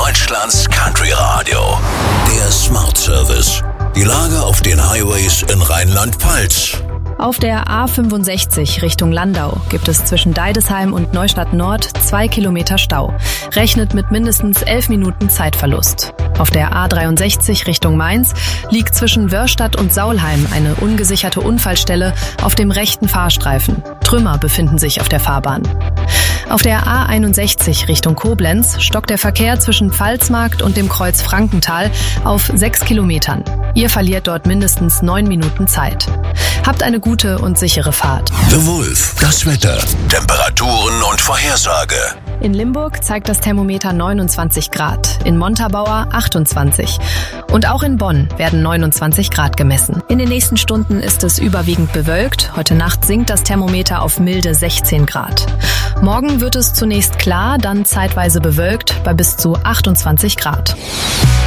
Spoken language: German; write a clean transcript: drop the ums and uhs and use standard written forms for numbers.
Deutschlands Country Radio. Der Smart Service. Die Lage auf den Highways in Rheinland-Pfalz. Auf der A65 Richtung Landau gibt es zwischen Deidesheim und Neustadt Nord 2 Kilometer Stau. Rechnet mit mindestens 11 Minuten Zeitverlust. Auf der A63 Richtung Mainz liegt zwischen Wörstadt und Saulheim eine ungesicherte Unfallstelle auf dem rechten Fahrstreifen. Trümmer befinden sich auf der Fahrbahn. Auf der A61 Richtung Koblenz stockt der Verkehr zwischen Pfalzmarkt und dem Kreuz Frankenthal auf 6 Kilometern. Ihr verliert dort mindestens 9 Minuten Zeit. Habt eine gute und sichere Fahrt. The Wolf, das Wetter, Temperaturen und Vorhersage. In Limburg zeigt das Thermometer 29 Grad, in Montabaur 28. Und auch in Bonn werden 29 Grad gemessen. In den nächsten Stunden ist es überwiegend bewölkt. Heute Nacht sinkt das Thermometer auf milde 16 Grad. Morgen wird es zunächst klar, dann zeitweise bewölkt bei bis zu 28 Grad.